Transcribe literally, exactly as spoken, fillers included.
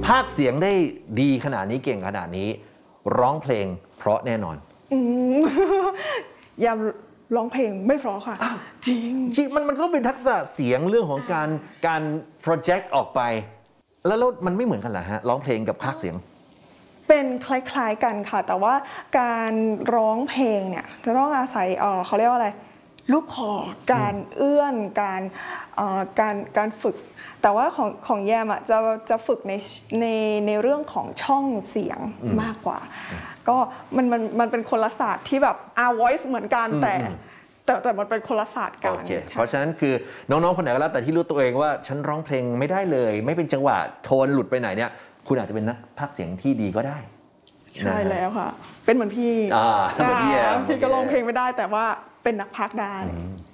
ภาคเสียงได้ดีขนาดนี้เก่งขนาดนี้ร้องเพลงเพราะแน่นอนยามร้องเพลงไม่เพราะค่ะจริงจริงมันมันก็เป็นทักษะเสียงเรื่องของการการโปรเจกต์ออกไปแล้วแล้วมันไม่เหมือนกันเหรอฮะร้องเพลงกับภาคเสียงเป็นคล้ายๆกันค่ะแต่ว่าการร้องเพลงเนี่ยจะต้องอาศัยเออเขาเรียกว่าอะไรลูกคอการเอื้อนการการการฝึกแต่ว่าของของแยมอ่ะจะจะฝึกในในในเรื่องของช่องเสียงมากกว่าก็มันมันมันเป็นคนละศาสตร์ที่แบบอ่า voice เหมือนกันแต่แต่แต่มันเป็นคนละศาสตร์กัน okay. เพราะฉะนั้นคือน้องๆคนไหนก็แล้วแต่ที่รู้ตัวเองว่าฉันร้องเพลงไม่ได้เลยไม่เป็นจังหวะโทนหลุดไปไหนเนี่ยคุณอาจจะเป็นนักพากย์เสียงที่ดีก็ได้ใช่แล้วค่ะเป็นเหมือนพี่อ่าเหมือนพี่แอมพี่ก็ร้องเพลงไม่ได้แต่ว่าเป็นนักพากย์ได้